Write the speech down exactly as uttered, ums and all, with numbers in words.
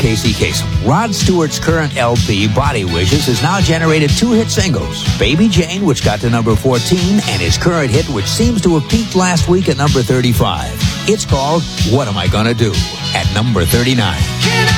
Casey Kasem. Rod Stewart's current L P, Body Wishes, has now generated two hit singles, Baby Jane, which got to number fourteen, and his current hit, which seems to have peaked last week at number thirty-five. It's called What Am I Gonna Do, at number thirty-nine.